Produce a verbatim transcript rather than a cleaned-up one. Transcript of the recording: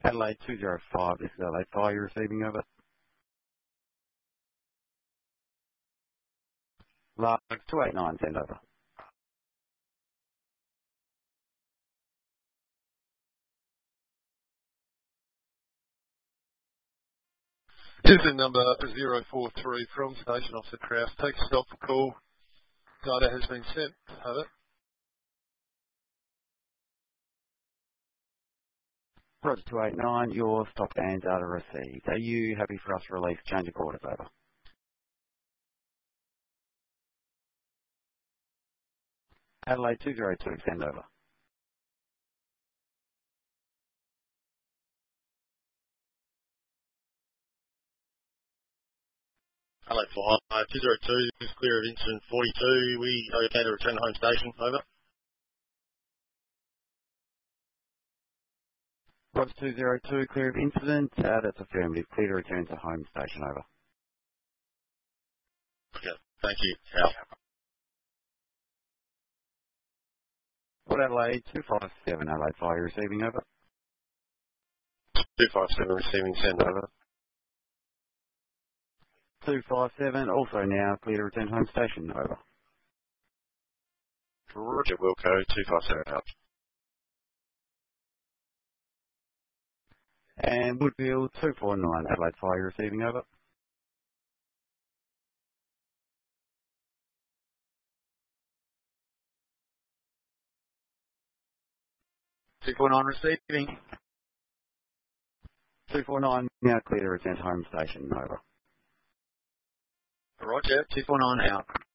Adelaide two zero five, this is Adelaide Fire, you're receiving over. Large two eight nine, send over. Citizen number zero four three from Station Officer Kraus. Take stock for call. Data has been sent. Over. Roger two eight nine, your stock and data received. Are you happy for us to release change of orders over? Adelaide two zero two, send over. Adelaide Fire, two zero two, is clear of incident forty-two. We okay to return to home station, over. Roger two zero two, clear of incident. Uh, that's affirmative. Clear to return to home station, over. Okay, thank you. Out. Port Adelaide two five seven, Adelaide Fire, receiving over. two five seven, receiving, send over. two five seven, also now clear to return home station, over. Roger Wilco, two five seven, out. And Woodville two four nine, Adelaide Fire, receiving over. two four nine receiving. two four nine, now clear to return to home station, over. Roger, two four nine out.